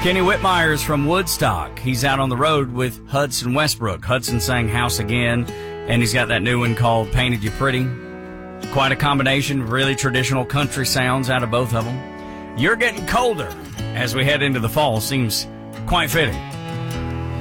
Kenny Whitmire's from Woodstock. He's out on the road with Hudson Westbrook. Hudson sang House Again, and he's got that new one called Painted You Pretty. Quite a combination, really traditional country sounds out of both of them. You're Getting Colder as we head into the fall seems quite fitting.